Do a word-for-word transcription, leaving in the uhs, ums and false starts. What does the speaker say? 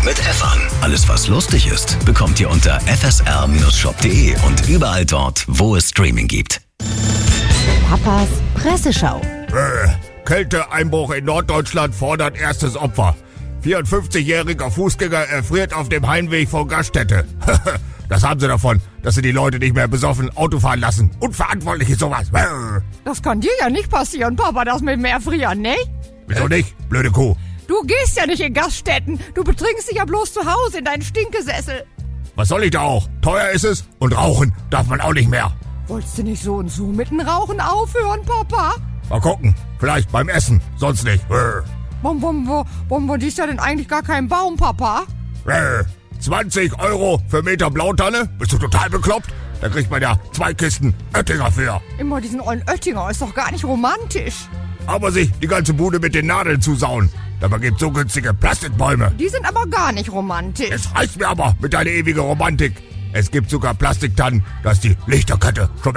mit F-An. Alles, was lustig ist, bekommt ihr unter f s r shop punkt d e und überall dort, wo es Streaming gibt. Papas Presseschau. Äh, Kälteeinbruch in Norddeutschland fordert erstes Opfer. vierundfünfzigjähriger Fußgänger erfriert auf dem Heimweg von Gaststätte. Das haben sie davon, dass sie die Leute nicht mehr besoffen Auto fahren lassen. Unverantwortlich ist sowas. Das kann dir ja nicht passieren, Papa, das mit dem Erfrieren, ne? Wieso nicht, blöde Kuh? Du gehst ja nicht in Gaststätten. Du betrinkst dich ja bloß zu Hause in deinen Stinkesessel. Was soll ich da auch? Teuer ist es und rauchen darf man auch nicht mehr. Wolltest du nicht so und so mit dem Rauchen aufhören, Papa? Mal gucken, vielleicht beim Essen, sonst nicht. Warum, warum, warum, warum ist da denn eigentlich gar kein Baum, Papa? zwanzig Euro für Meter Blautanne? Bist du total bekloppt? Da kriegt man ja zwei Kisten Oettinger für. Immer diesen ollen Oettinger ist doch gar nicht romantisch. Aber sich die ganze Bude mit den Nadeln zusauen. Dabei gibt's so günstige Plastikbäume. Die sind aber gar nicht romantisch. Es reicht mir aber mit deiner ewigen Romantik. Es gibt sogar Plastiktannen, dass die Lichterkette schon